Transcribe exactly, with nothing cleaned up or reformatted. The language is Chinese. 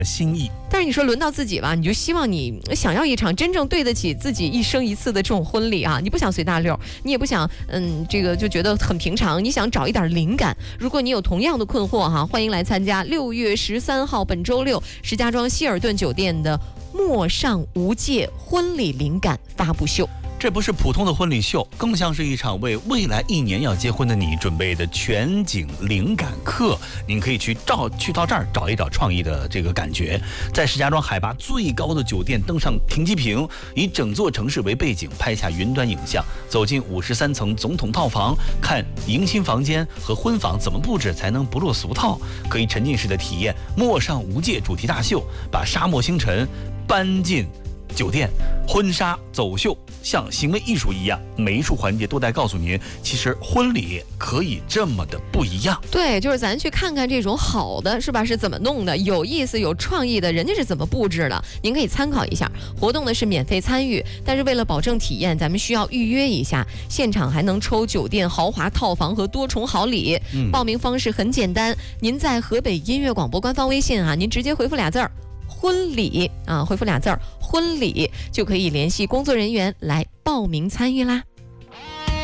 心意。 但是你说轮到自己吧，你就希望你想要一场真正对得起自己一生一次的这种婚礼啊，你不想随大溜，你也不想嗯这个就觉得很平常，你想找一点灵感。如果你有同样的困惑哈，欢迎来参加六月十三号本周六石家庄希尔顿酒店的陌上无界婚礼灵感发布秀。 这不是普通的婚礼秀，更像是一场为未来一年要结婚的你准备的全景灵感课。您可以去照去到这儿找一找创意的这个感觉，在石家庄海拔最高的酒店登上停机坪，以整座城市为背景拍下云端影像，走进五十三层总统套房，看迎亲房间和婚房怎么布置才能不落俗套，可以沉浸式的体验陌上无界主题大秀，把沙漠星辰搬进酒店，婚纱走秀像行为艺术一样，每一处环节都在告诉您，其实婚礼可以这么的不一样。 对，就是咱去看看这种好的，是吧？是怎么弄的，有意思、有创意的，人家是怎么布置的，您可以参考一下。活动呢是免费参与，但是为了保证体验，咱们需要预约一下。现场还能抽酒店豪华套房和多重好礼。嗯、报名方式很简单，您在河北音乐广播官方微信啊，您直接回复俩字儿。婚礼啊，回复俩字儿婚礼就可以联系工作人员来报名参与啦。